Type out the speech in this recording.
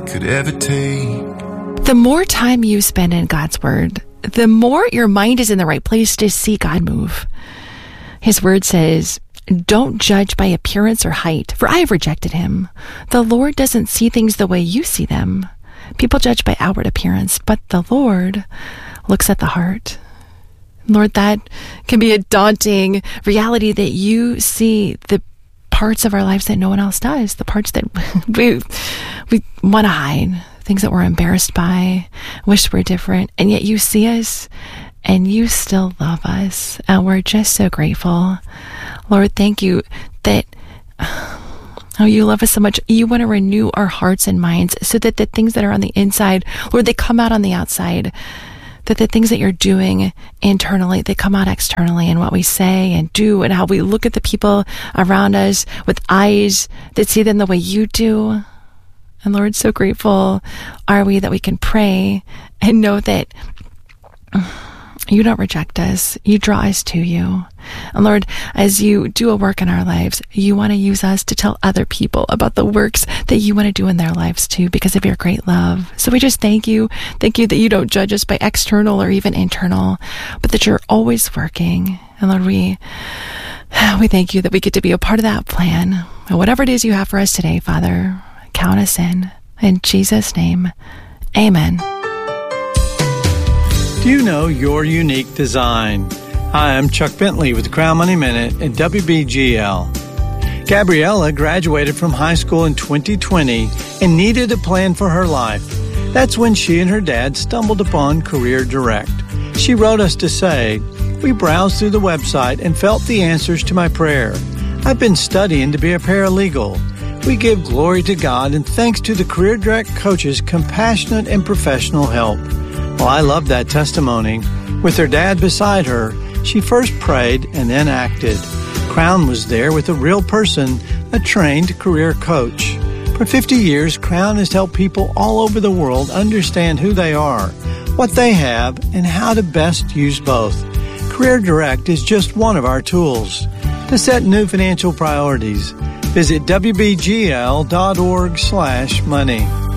could ever take. The more time you spend in God's Word, the more your mind is in the right place to see God move. His Word says, "Don't judge by appearance or height, for I have rejected him." The Lord doesn't see things the way you see them. People judge by outward appearance, but the Lord looks at the heart. Lord, that can be a daunting reality that you see the parts of our lives that no one else does, the parts that we want to hide, things that we're embarrassed by, wish we're different, and yet you see us and you still love us, and we're just so grateful. Lord, thank you that you love us so much. You want to renew our hearts and minds so that the things that are on the inside, Lord, they come out on the outside. That the things that you're doing internally, they come out externally in what we say and do and how we look at the people around us with eyes that see them the way you do. And Lord, so grateful are we that we can pray and know that you don't reject us. You draw us to you. And Lord, as you do a work in our lives, you want to use us to tell other people about the works that you want to do in their lives too, because of your great love. So we just thank you. Thank you that you don't judge us by external or even internal, but that you're always working. And Lord, we thank you that we get to be a part of that plan. And whatever it is you have for us today, Father, count us in. In Jesus' name, amen. Do you know your unique design? Hi, I'm Chuck Bentley with the Crown Money Minute at WBGL. Gabriella graduated from high school in 2020 and needed a plan for her life. That's when she and her dad stumbled upon Career Direct. She wrote us to say, "We browsed through the website and felt the answers to my prayer. I've been studying to be a paralegal. We give glory to God and thanks to the Career Direct coaches' compassionate and professional help." Well, I love that testimony. With her dad beside her, she first prayed and then acted. Crown was there with a real person, a trained career coach. For 50 years, Crown has helped people all over the world understand who they are, what they have, and how to best use both. Career Direct is just one of our tools. To set new financial priorities, visit WBGL.org/money.